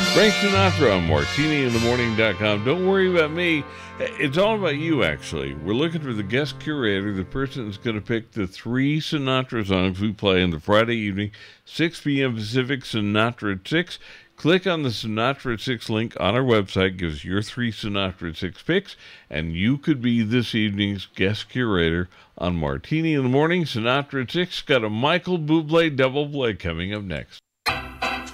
Frank Sinatra on MartiniInTheMorning.com. Don't worry about me. It's all about you, actually. We're looking for the guest curator, the person that's going to pick the 3 Sinatra songs we play on the Friday evening, 6 p.m. Pacific, Sinatra at 6. Click on the Sinatra at 6 link on our website, gives your 3 Sinatra at 6 picks, and you could be this evening's guest curator on Martini in the Morning. Sinatra at 6 got a Michael Bublé double play coming up next.